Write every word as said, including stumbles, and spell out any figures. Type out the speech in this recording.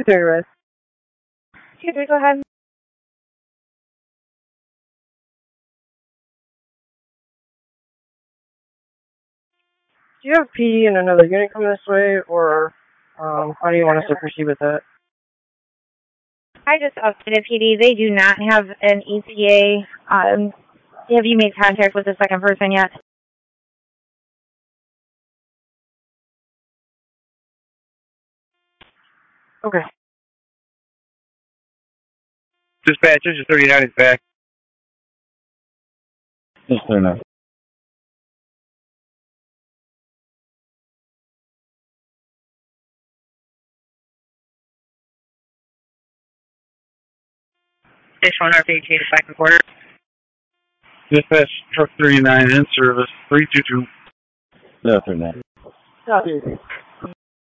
Service. Excuse me, go ahead. Do you have P D and another unit coming this way, or um, how do you want us to proceed with that? I just updated P D. They do not have an E T A. Um, have you made contact with the second person yet? Okay. Dispatch, this is thirty-nine is back. Yes, thirty-nine. Dish one R P T to second quarter. Dispatch, truck thirty-nine in service, three two two. Yeah, thirty-nine. Copy.